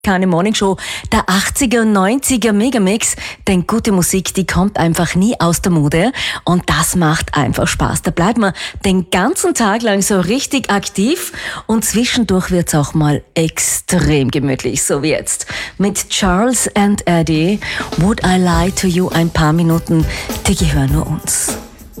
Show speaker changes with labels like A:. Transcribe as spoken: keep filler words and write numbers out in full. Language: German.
A: Keine Morningshow, der achtziger und neunziger Megamix, denn gute Musik, die kommt einfach nie aus der Mode und das macht einfach Spaß. Da bleibt man den ganzen Tag lang so richtig aktiv und zwischendurch wird's auch mal extrem gemütlich, so wie jetzt. Mit Charles and Eddie, Would I Lie to You, ein paar Minuten, die gehören nur uns.